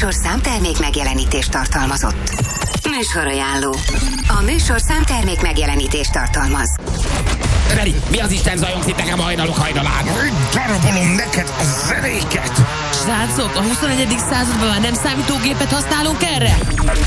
műsor számtermék megjelenítést tartalmazott. Műsorajánló. A műsor számtermék megjelenítést tartalmaz. Feri, mi az Isten zajongsz itt nekem a hajnalok hajnalán? Darabolom neked a zenéket! Srácok, a 21. században már nem számítógépet használunk erre?